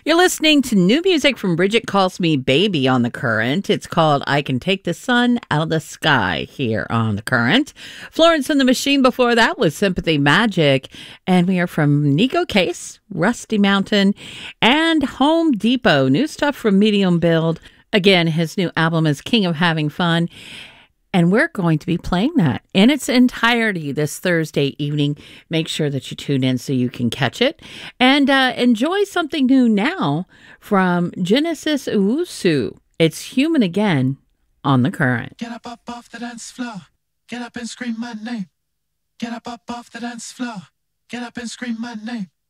You're listening to new music from Bridget Calls Me Baby on The Current. It's called I Can Take the Sun Out of the Sky here on The Current. Florence and the Machine before that was Sympathy Magic. And we are from Nico Case, Rusty Mountain, and Home Depot. New stuff from Medium Build. Again, his new album is King of Having Fun. And we're going to be playing that in its entirety this Thursday evening. Make sure that you tune in so you can catch it. And enjoy something new now from Genesis Owusu. It's Human Again on The Current. Get up off the dance floor. Get up and scream my name. Get up off the dance floor. Get up and scream my name.